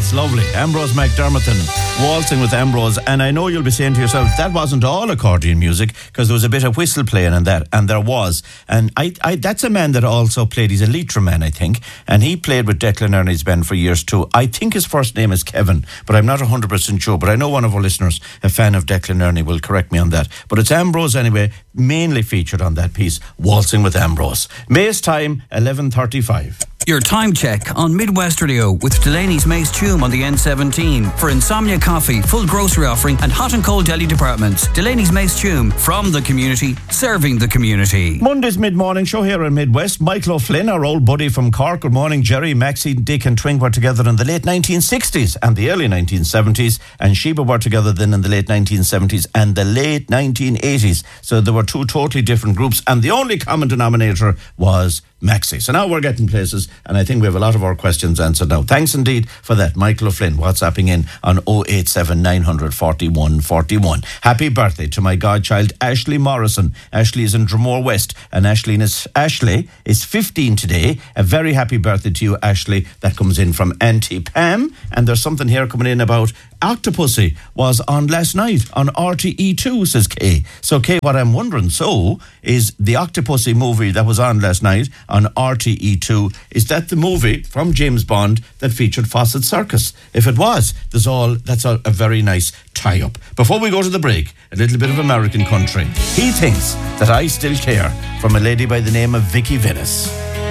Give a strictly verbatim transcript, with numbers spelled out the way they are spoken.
That's lovely. Ambrose McDermott and Waltzing with Ambrose. And I know you'll be saying to yourself, that wasn't all accordion music, because there was a bit of whistle playing in that, and there was. And I, I that's a man that also played, he's a Leitrim man, I think, and he played with Declan Ernie's band for years too. I think his first name is Kevin, but I'm not one hundred percent sure. But I know one of our listeners, a fan of Declan Ernie, will correct me on that. But it's Ambrose anyway, mainly featured on that piece, Waltzing with Ambrose. May's time, eleven thirty-five. Your time check on Midwest Radio with Delaney's Mace Tume on the N seventeen. For Insomnia Coffee, full grocery offering and hot and cold deli departments. Delaney's Mace Tume, from the community, serving the community. Monday's mid-morning show here in Midwest. Michael O'Flynn, our old buddy from Cork. Good morning, Jerry, Maxie, Dick and Twink were together in the late nineteen sixties and the early nineteen seventies. And Sheba were together then in the late nineteen seventies and the late nineteen eighties. So there were two totally different groups, and the only common denominator was Maxie. So now we're getting places, and I think we have a lot of our questions answered now. Thanks indeed for that, Michael O'Flynn, WhatsApping in on oh eight seven nine forty-one forty-one. Happy birthday to my godchild Ashley Morrison. Ashley is in Dromore West, and Ashley is, Ashley is fifteen today. A very happy birthday to you, Ashley. That comes in from Auntie Pam, and there's something here coming in about Octopussy was on last night on R T E two, says Kay. So Kay, what I'm wondering so is the Octopussy movie that was on last night on R T E two, is that the movie from James Bond that featured Fawcett Circus? If it was, there's all that's a, a very nice tie-up. Before we go to the break, a little bit of American country. He Thinks That I Still Care, from a lady by the name of Vicky Venice.